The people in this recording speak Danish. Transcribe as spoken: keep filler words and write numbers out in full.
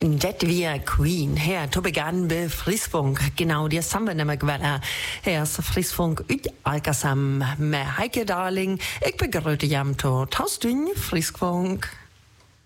Det via Queen her to begann med Friskfunk. Genau, det sammen med hvad her så Friskfunk ud alkasam med Heike Darling. Jeg begrødte hjem til Taustyn Friskfunk.